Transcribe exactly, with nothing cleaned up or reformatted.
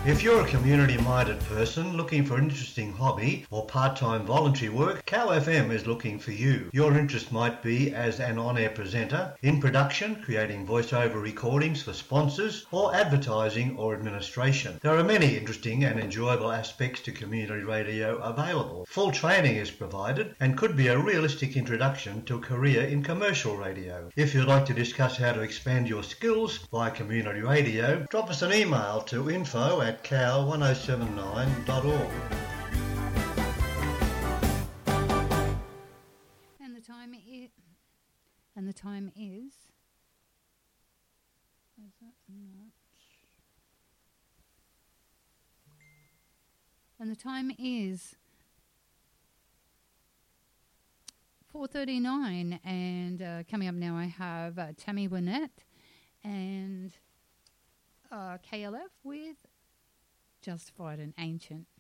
If you're a community-minded person looking for an interesting hobby or part-time voluntary work, C A O F M is looking for you. Your interest might be as an on-air presenter, in production, creating voiceover recordings for sponsors, or advertising or administration. There are many interesting and enjoyable aspects to community radio available. Full training is provided and could be a realistic introduction to a career in commercial radio. If you'd like to discuss how to expand your skills via community radio, drop us an email to info at cow one oh seven nine dot org. And the time is, and the time is, is that not? And the time is four thirty-nine, and uh, coming up now I have uh, Tammy Wynette and uh, K L F with Justified and Ancient.